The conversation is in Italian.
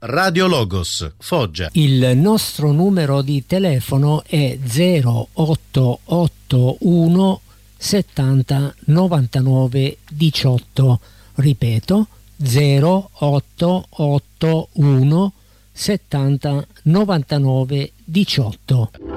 Radio Logos, Foggia. Il nostro numero di telefono è 0881 70 99 18. Ripeto, 0881 70 99 18.